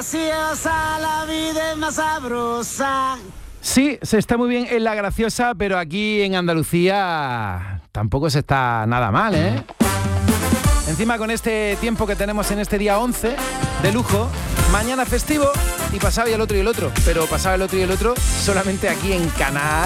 graciosa, la vida es más sabrosa. Sí, se está muy bien en La Graciosa, pero aquí en Andalucía tampoco se está nada mal, ¿eh? Encima con este tiempo que tenemos en este día 11, de lujo, mañana festivo y pasado y el otro, pero pasado el otro y el otro solamente aquí en Canal